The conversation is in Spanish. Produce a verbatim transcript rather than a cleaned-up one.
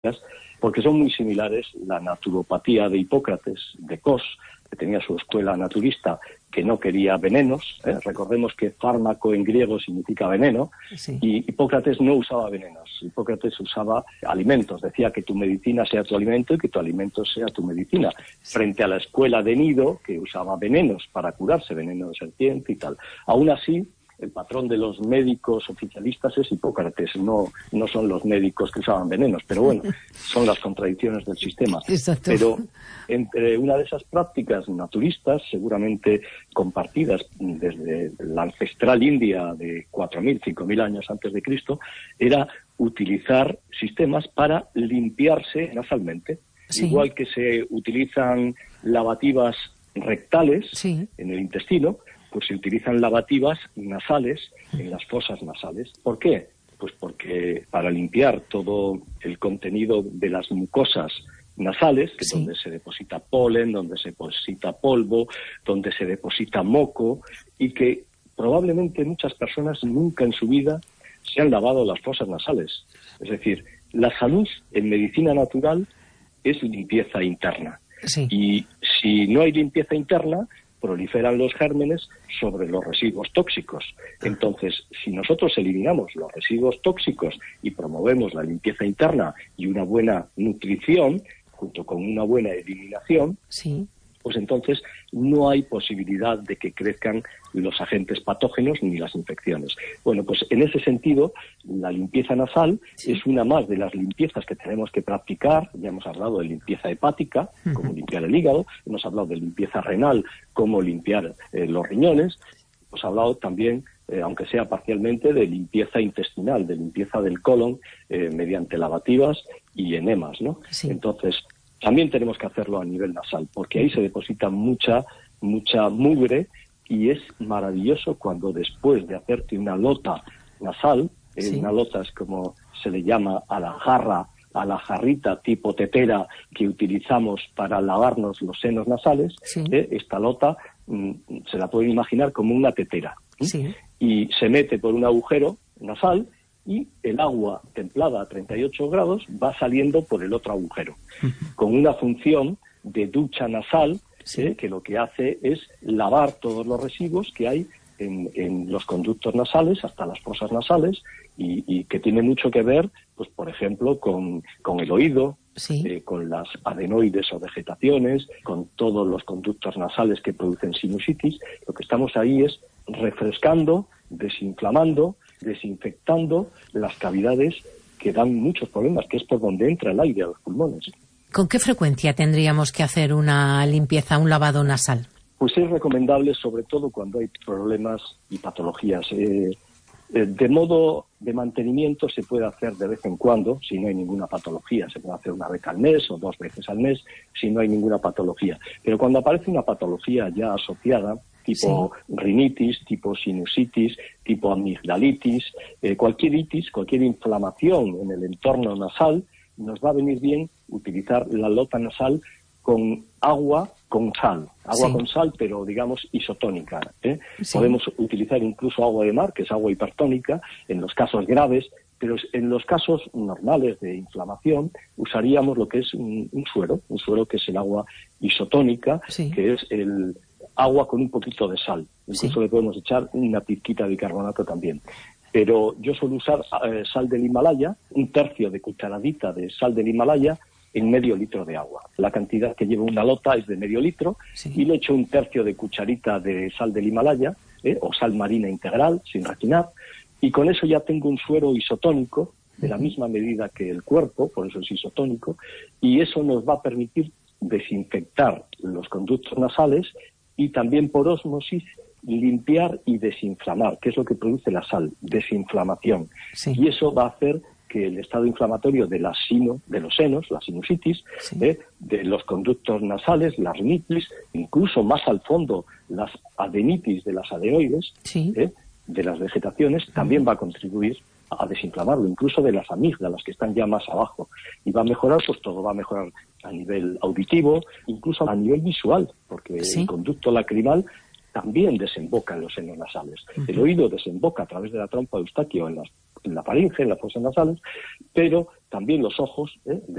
porque son muy similares la naturopatía de Hipócrates, de Cos, que tenía su escuela naturista, que no quería venenos. ¿eh? Recordemos que fármaco en griego significa veneno, sí. Y Hipócrates no usaba venenos. Hipócrates usaba alimentos. Decía que tu medicina sea tu alimento y que tu alimento sea tu medicina. Sí. Frente a la escuela de Nido, que usaba venenos para curarse, veneno de serpiente y tal. Aún así, el patrón de los médicos oficialistas es Hipócrates, no, no son los médicos que usaban venenos, pero bueno, son las contradicciones del sistema. Exacto. Pero entre una de esas prácticas naturistas, seguramente compartidas desde la ancestral India de cuatro mil, cinco mil años antes de Cristo, era utilizar sistemas para limpiarse nasalmente. Sí. Igual que se utilizan lavativas rectales, sí, en el intestino, pues se utilizan lavativas nasales en las fosas nasales. ¿Por qué? Pues porque para limpiar todo el contenido de las mucosas nasales, que sí, es donde se deposita polen, donde se deposita polvo, donde se deposita moco, y que probablemente muchas personas nunca en su vida se han lavado las fosas nasales. Es decir, la salud en medicina natural es limpieza interna. Sí. Y si no hay limpieza interna, proliferan los gérmenes sobre los residuos tóxicos. Entonces, si nosotros eliminamos los residuos tóxicos y promovemos la limpieza interna y una buena nutrición, junto con una buena eliminación, sí, pues entonces no hay posibilidad de que crezcan los agentes patógenos ni las infecciones. Bueno, pues en ese sentido, la limpieza nasal, sí, es una más de las limpiezas que tenemos que practicar. Ya hemos hablado de limpieza hepática, uh-huh, como limpiar el hígado, hemos hablado de limpieza renal, como limpiar eh, los riñones, hemos hablado también, eh, aunque sea parcialmente, de limpieza intestinal, de limpieza del colon, eh, mediante lavativas y enemas, ¿no? Sí. Entonces, también tenemos que hacerlo a nivel nasal, porque ahí se deposita mucha, mucha mugre, y es maravilloso cuando después de hacerte una lota nasal, sí, eh, una lota es como se le llama a la jarra, a la jarrita tipo tetera que utilizamos para lavarnos los senos nasales, sí, eh, esta lota mm, se la pueden imaginar como una tetera, ¿eh? Sí. Y se mete por un agujero nasal, y el agua templada a treinta y ocho grados va saliendo por el otro agujero, uh-huh, con una función de ducha nasal, sí, eh, que lo que hace es lavar todos los residuos que hay en, en los conductos nasales, hasta las fosas nasales, y, y que tiene mucho que ver, pues por ejemplo, con, con el oído, sí, eh, con las adenoides o vegetaciones, con todos los conductos nasales que producen sinusitis. Lo que estamos ahí es refrescando, desinflamando, desinfectando las cavidades que dan muchos problemas, que es por donde entra el aire a los pulmones. ¿Con qué frecuencia tendríamos que hacer una limpieza, un lavado nasal? Pues es recomendable, sobre todo cuando hay problemas y patologías. Eh, eh, de modo de mantenimiento se puede hacer de vez en cuando, si no hay ninguna patología. Se puede hacer una vez al mes o dos veces al mes, si no hay ninguna patología. Pero cuando aparece una patología ya asociada, tipo sí, rinitis, tipo sinusitis, tipo amigdalitis, eh, cualquier itis, cualquier inflamación en el entorno nasal, nos va a venir bien utilizar la lota nasal con agua con sal, agua sí, con sal, pero digamos isotónica, ¿eh? Sí. Podemos utilizar incluso agua de mar, que es agua hipertónica, en los casos graves, pero en los casos normales de inflamación usaríamos lo que es un, un suero, un suero que es el agua isotónica, sí, que es el agua con un poquito de sal. Incluso sí, le podemos echar una pizquita de bicarbonato también. Pero yo suelo usar eh, sal del Himalaya, un tercio de cucharadita de sal del Himalaya en medio litro de agua. La cantidad que lleva una lota es de medio litro, sí, y le echo un tercio de cucharita de sal del Himalaya, eh, o sal marina integral, sin refinar, y con eso ya tengo un suero isotónico de la misma medida que el cuerpo, por eso es isotónico, y eso nos va a permitir desinfectar los conductos nasales y también por ósmosis limpiar y desinflamar, que es lo que produce la sal, desinflamación. Sí. Y eso va a hacer que el estado inflamatorio de la sino, de los senos, la sinusitis, sí, eh, de los conductos nasales, la rinitis, incluso más al fondo las adenitis de las adenoides, sí, eh, de las vegetaciones, también va a contribuir a desinflamarlo, incluso de las amígdalas que están ya más abajo. Y va a mejorar, pues todo va a mejorar a nivel auditivo, incluso a nivel visual, porque ¿sí? el conducto lacrimal también desemboca en los senos nasales. Uh-huh. El oído desemboca a través de la trompa de Eustaquio en, las, en la faringe, en las fosas nasales, pero también los ojos, ¿eh?